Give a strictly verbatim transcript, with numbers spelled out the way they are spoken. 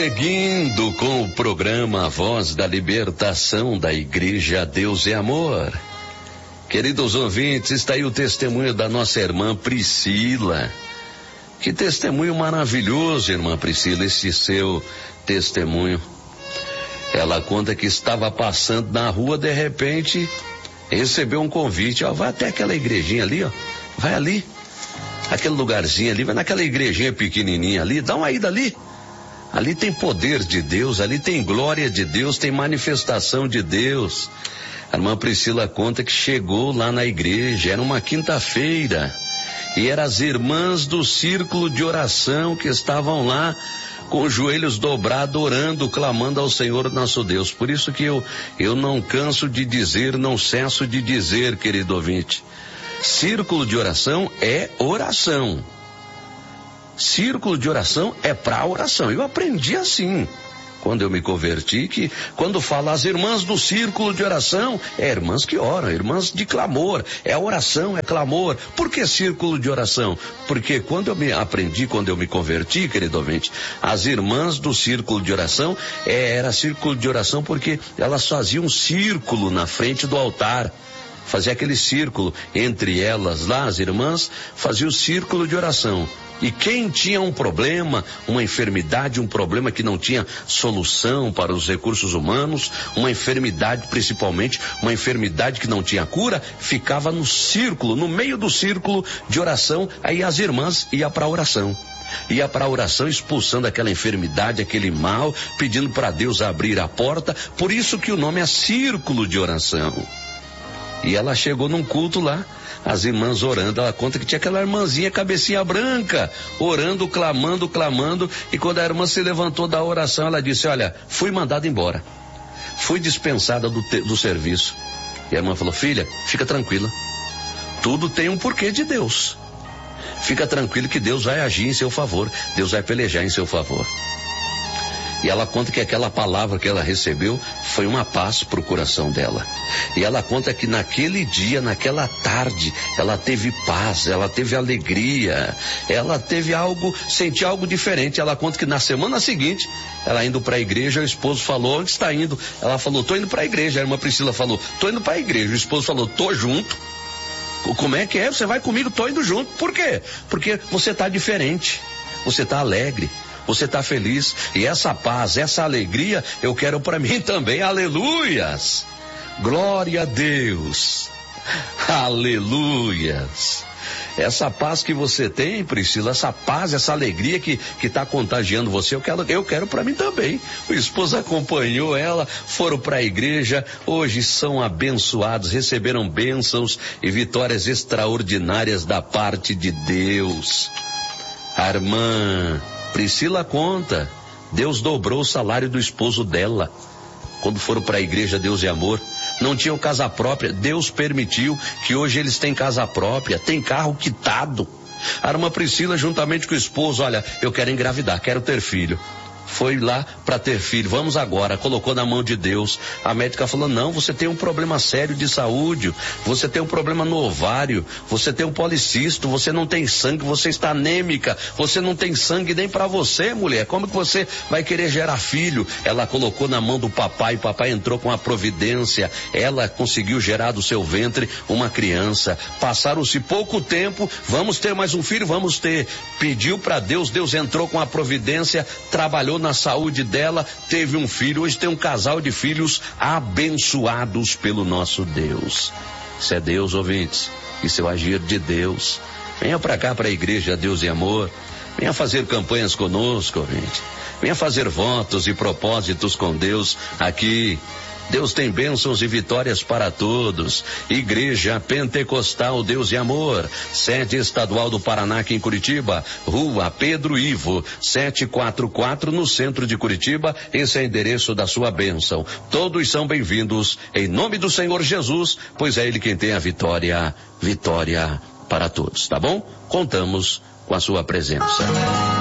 Seguindo com o programa Voz da Libertação da Igreja Deus é Amor. Queridos ouvintes, está aí o testemunho da nossa irmã Priscila. Que testemunho maravilhoso, irmã Priscila, esse seu testemunho. Ela conta que estava passando na rua, de repente, recebeu um convite, ó, vai até aquela igrejinha ali, ó, vai ali, aquele lugarzinho ali, vai naquela igrejinha pequenininha ali, dá uma ida ali. Ali tem poder de Deus, ali tem glória de Deus, tem manifestação de Deus. A irmã Priscila conta que chegou lá na igreja, era uma quinta-feira, e eram as irmãs do círculo de oração que estavam lá com os joelhos dobrados, orando, clamando ao Senhor nosso Deus. Por isso que eu, eu não canso de dizer, não cesso de dizer, querido ouvinte, círculo de oração é oração. Círculo de oração é para oração. Eu aprendi assim, quando eu me converti, que quando fala as irmãs do círculo de oração, é irmãs que oram, irmãs de clamor, é oração, é clamor. Por que círculo de oração? Porque quando eu me aprendi, quando eu me converti, querido ouvinte, as irmãs do círculo de oração, é, era círculo de oração porque elas faziam um círculo na frente do altar. Fazia aquele círculo entre elas lá, as irmãs, fazia o círculo de oração. E quem tinha um problema, uma enfermidade, um problema que não tinha solução para os recursos humanos, uma enfermidade principalmente, uma enfermidade que não tinha cura, ficava no círculo, no meio do círculo de oração, aí as irmãs iam para a oração. Ia para a oração expulsando aquela enfermidade, aquele mal, pedindo para Deus abrir a porta, por isso que o nome é círculo de oração. E ela chegou num culto lá, as irmãs orando, ela conta que tinha aquela irmãzinha cabecinha branca, orando, clamando, clamando, e quando a irmã se levantou da oração, ela disse, olha, fui mandada embora, fui dispensada do, te, do serviço. E a irmã falou, filha, fica tranquila, tudo tem um porquê de Deus, fica tranquilo que Deus vai agir em seu favor, Deus vai pelejar em seu favor. E ela conta que aquela palavra que ela recebeu foi uma paz para o coração dela. E ela conta que naquele dia, naquela tarde, ela teve paz, ela teve alegria, ela teve algo, sentiu algo diferente. Ela conta que na semana seguinte, ela indo para a igreja, o esposo falou, onde está indo? Ela falou, tô indo para a igreja. A irmã Priscila falou, tô indo para a igreja. O esposo falou, tô junto. Como é que é? Você vai comigo? Tô indo junto. Por quê? Porque você tá diferente, você tá alegre. Você está feliz, e essa paz, essa alegria, eu quero para mim também, aleluias, glória a Deus, aleluias. Essa paz que você tem, Priscila, essa paz, essa alegria que que está contagiando você, eu quero, eu quero para mim também. O esposo acompanhou ela, foram para a igreja, hoje são abençoados, receberam bênçãos e vitórias extraordinárias da parte de Deus. A irmã Priscila conta, Deus dobrou o salário do esposo dela. Quando foram para a igreja Deus e Amor, não tinham casa própria, Deus permitiu que hoje eles têm casa própria, tem carro quitado. A irmã Priscila, juntamente com o esposo, olha, eu quero engravidar, quero ter filho. Foi lá para ter filho, vamos agora, colocou na mão de Deus. A médica falou, não, você tem um problema sério de saúde, você tem um problema no ovário, você tem um policisto, você não tem sangue, você está anêmica, você não tem sangue nem para você, mulher, como que você vai querer gerar filho? Ela colocou na mão do papai, o papai entrou com a providência, ela conseguiu gerar do seu ventre uma criança. Passaram-se pouco tempo, vamos ter mais um filho, vamos ter. Pediu para Deus, Deus entrou com a providência, trabalhou na saúde dela, teve um filho, hoje tem um casal de filhos abençoados pelo nosso Deus. Isso é Deus, ouvintes, isso é o agir de Deus. Venha para cá, para a igreja Deus e Amor, venha fazer campanhas conosco, ouvinte, venha fazer votos e propósitos com Deus aqui. Deus tem bênçãos e vitórias para todos. Igreja Pentecostal Deus e Amor, sede estadual do Paraná, aqui em Curitiba, Rua Pedro Ivo, setecentos e quarenta e quatro, no centro de Curitiba. Esse é o endereço da sua bênção. Todos são bem-vindos em nome do Senhor Jesus, pois é Ele quem tem a vitória, vitória para todos, tá bom? Contamos com a sua presença.